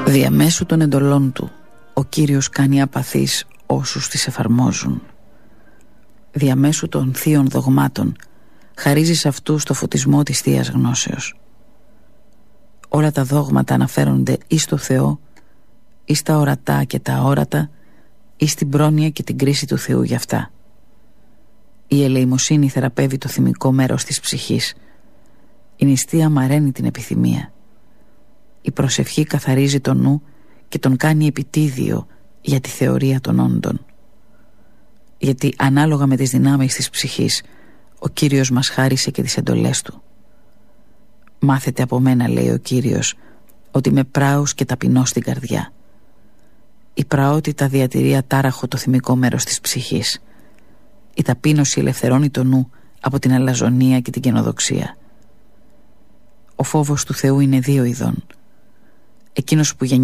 Διαμέσου των εντολών του ο Κύριος κάνει απαθείς όσους τις εφαρμόζουν. Διαμέσου των θείων δογμάτων χαρίζει σε αυτούς το φωτισμό της Θείας Γνώσεως. Όλα τα δόγματα αναφέρονται ή στο Θεό, ή στα ορατά και τα αόρατα, ή στην πρόνοια και την κρίση του Θεού για αυτά. Η ελεημοσύνη θεραπεύει το θυμικό μέρος της ψυχής. Η νηστεία μαραίνει την επιθυμία. Η προσευχή καθαρίζει τον νου και τον κάνει επιτίδιο για τη θεωρία των όντων. Γιατί ανάλογα με τις δυνάμεις της ψυχής ο Κύριος μας χάρισε και τις εντολές του. «Μάθετε από μένα», λέει ο Κύριος, «ότι είμαι πράος και ταπεινός στην καρδιά». Η πραότητα διατηρεί ατάραχο το θυμικό μέρος της ψυχής. Η ταπείνωση ελευθερώνει το νου από την αλαζονία και την καινοδοξία. Ο φόβος του Θεού είναι δύο ειδών. Εκείνος που